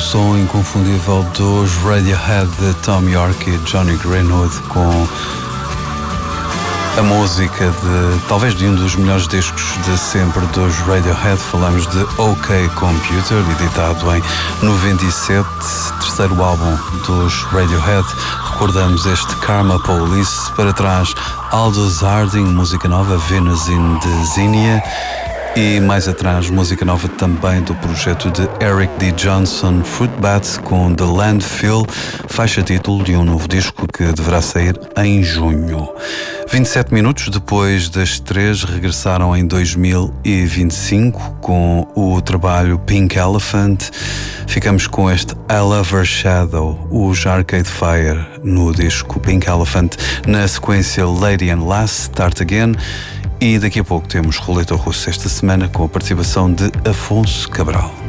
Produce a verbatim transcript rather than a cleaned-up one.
som inconfundível dos Radiohead de Thom Yorke e Johnny Greenwood, com a música de talvez de um dos melhores discos de sempre dos Radiohead. Falamos de OK Computer, editado em noventa e sete, terceiro álbum dos Radiohead. Recordamos este Karma Police, para trás Aldous Harding, música nova, Venus in the Zinnia, e mais atrás música nova também do projeto de Eric D. Johnson, Fruitbat, com The Landfill, faixa título de um novo disco que deverá sair em junho. vinte e sete minutos depois das três, regressaram em dois mil e vinte e cinco com o trabalho Pink Elephant. Ficamos com este I Love Her Shadow, os Arcade Fire no disco Pink Elephant, na sequência Lady and Lass, Start Again, e daqui a pouco temos Roleta Russa esta semana com a participação de Afonso Cabral.